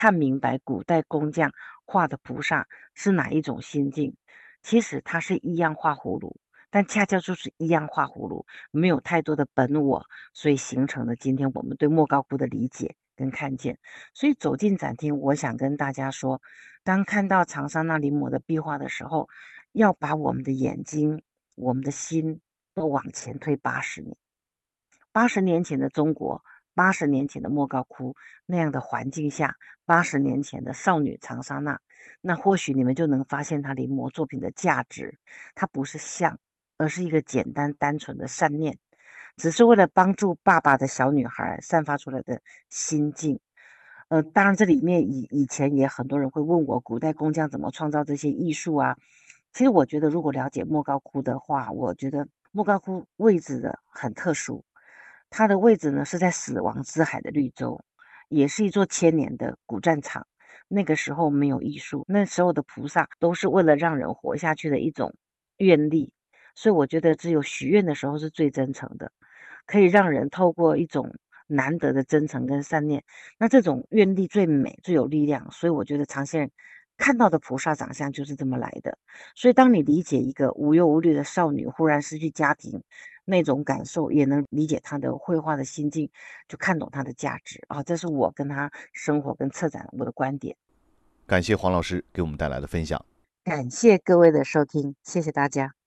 看明白古代工匠画的菩萨是哪一种心境。其实它是一样画葫芦，但恰恰就是一样画葫芦，没有太多的本我，所以形成了今天我们对莫高窟的理解跟看见。所以走进展厅，我想跟大家说，当看到长沙那临摹的壁画的时候，要把我们的眼睛、我们的心都往前推80年。80年前的中国，80年前的莫高窟那样的环境下，80年前的少女长沙娜，那或许你们就能发现她临摹作品的价值。它不是像，而是一个简单单纯的善念，只是为了帮助爸爸的小女孩散发出来的心境。当然这里面以前也很多人会问我，古代工匠怎么创造这些艺术啊？其实我觉得，如果了解莫高窟的话，我觉得莫高窟位置的很特殊，它的位置呢是在死亡之海的绿洲，也是一座千年的古战场。那个时候没有艺术，那时候的菩萨都是为了让人活下去的一种愿力，所以我觉得只有许愿的时候是最真诚的，可以让人透过一种难得的真诚跟善念，那这种愿力最美最有力量。所以我觉得常先人看到的菩萨长相就是这么来的。所以当你理解一个无忧无虑的少女忽然失去家庭那种感受，也能理解她的绘画的心境，就看懂她的价值啊。这是我跟她生活跟策展我的观点。 感谢黄老师给我们带来的分享。 感谢各位的收听，谢谢大家。